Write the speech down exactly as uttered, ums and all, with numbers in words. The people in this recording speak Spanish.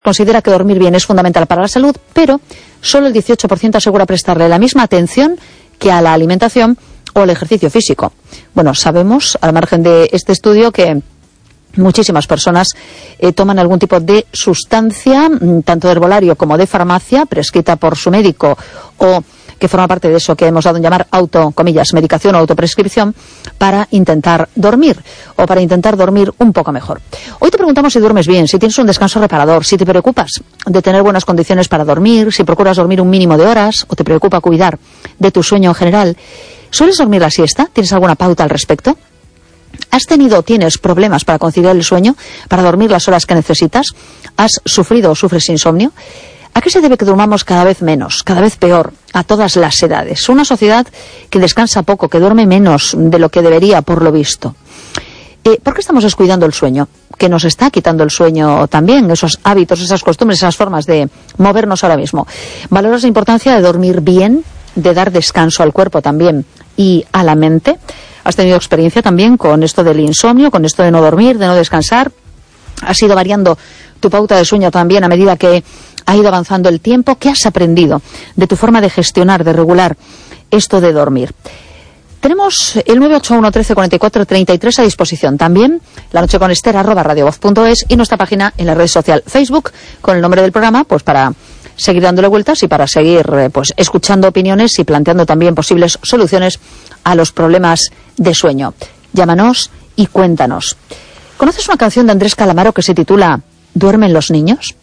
considera que dormir bien es fundamental para la salud, pero solo el dieciocho por ciento asegura prestarle la misma atención que a la alimentación o el ejercicio físico. Bueno, sabemos, al margen de este estudio, que muchísimas personas eh, toman algún tipo de sustancia, tanto de herbolario como de farmacia, prescrita por su médico o que forma parte de eso que hemos dado en llamar auto, comillas, medicación o autoprescripción, para intentar dormir o para intentar dormir un poco mejor. Hoy te preguntamos si duermes bien, si tienes un descanso reparador, si te preocupas de tener buenas condiciones para dormir, si procuras dormir un mínimo de horas o te preocupa cuidar de tu sueño en general. ¿Sueles dormir la siesta? ¿Tienes alguna pauta al respecto? ¿Has tenido o tienes problemas para conciliar el sueño, para dormir las horas que necesitas? ¿Has sufrido o sufres insomnio? ¿A qué se debe que durmamos cada vez menos, cada vez peor, a todas las edades? Una sociedad que descansa poco, que duerme menos de lo que debería, por lo visto. Eh, ¿Por qué estamos descuidando el sueño? Que nos está quitando el sueño también, esos hábitos, esas costumbres, esas formas de movernos ahora mismo. ¿Valoras la importancia de dormir bien, de dar descanso al cuerpo también y a la mente? ¿Has tenido experiencia también con esto del insomnio, con esto de no dormir, de no descansar? ¿Has ido variando tu pauta de sueño también a medida que ha ido avanzando el tiempo? ¿Qué has aprendido de tu forma de gestionar, de regular esto de dormir? Tenemos el nueve ocho uno, trece, cuarenta y cuatro, treinta y tres a disposición. También la noche con Esther, arroba radiovoz punto es, y nuestra página en la red social Facebook con el nombre del programa, pues para seguir dándole vueltas y para seguir pues escuchando opiniones y planteando también posibles soluciones a los problemas de sueño. Llámanos y cuéntanos. ¿Conoces una canción de Andrés Calamaro que se titula ¿Duermen los niños?